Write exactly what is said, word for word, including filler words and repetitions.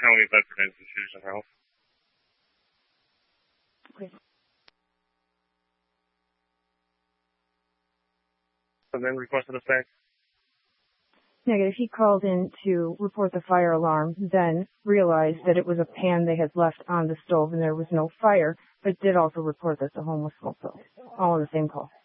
County Veteran Institution Health. Okay. And then requested a fax? Negative. He called in to report the fire alarm, then realized that it was a pan they had left on the stove and there was no fire, but did also report that the home was smoke filled. All in the same call.